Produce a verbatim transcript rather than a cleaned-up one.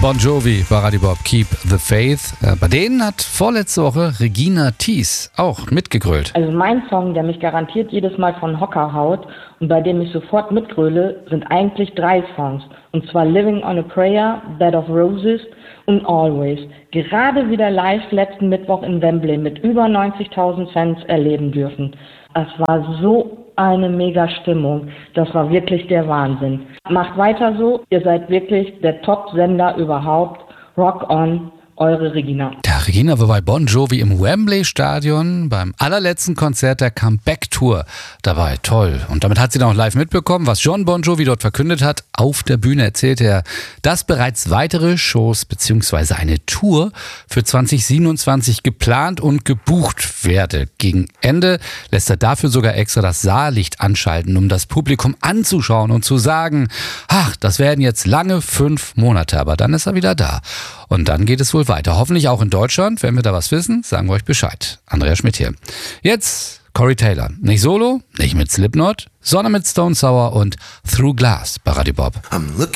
Bon Jovi bei Radio Bob, Keep the Faith. Äh, bei denen hat vorletzte Woche Regina Thies auch mitgegrölt. Also mein Song, der mich garantiert jedes Mal von Hocker haut und bei dem ich sofort mitgröle, sind eigentlich drei Songs. Und zwar Living on a Prayer, Bed of Roses und Always. Gerade wieder live letzten Mittwoch in Wembley mit über neunzigtausend Fans erleben dürfen. Es war so eine mega Stimmung. Das war wirklich der Wahnsinn. Macht weiter so. Ihr seid wirklich der Top-Sender überhaupt. Rock on, eure Regina. Ja, Regina war bei Bon Jovi im Wembley-Stadion beim allerletzten Konzert der Comeback-Tour dabei. Toll. Und damit hat sie dann auch live mitbekommen, was Jon Bon Jovi dort verkündet hat. Auf der Bühne erzählte er, dass bereits weitere Shows bzw. eine Tour für zwanzig siebenundzwanzig geplant und gebucht werde. Gegen Ende lässt er dafür sogar extra das Saallicht anschalten, um das Publikum anzuschauen und zu sagen, ach, das werden jetzt lange fünf Monate, aber dann ist er wieder da. Und dann geht es wohl weiter. Hoffentlich auch in Deutschland. Wenn wir da was wissen, sagen wir euch Bescheid. Andreas Schmidt hier. Jetzt Corey Taylor. Nicht solo, nicht mit Slipknot, sondern mit Stone Sour und Through Glass bei Radio Bob.